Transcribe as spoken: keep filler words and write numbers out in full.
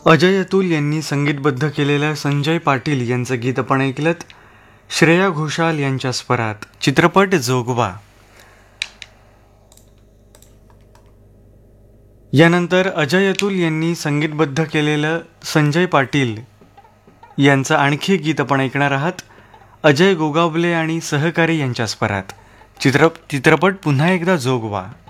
अजय अतुल यांनी संगीतबद्ध केलेलं संजय पाटील यांचं गीत आपण ऐकलं. श्रेया घोषाल यांच्या स्वरात. चित्रपट जोगवा. यानंतर अजय अतुल यांनी संगीतबद्ध केलेलं संजय पाटील यांचं आणखी गीत आपण ऐकणार आहात. अजय गोगावले आणि सहकारी यांच्या स्वरात. चित्र चित्रपट पुन्हा एकदा जोगवा.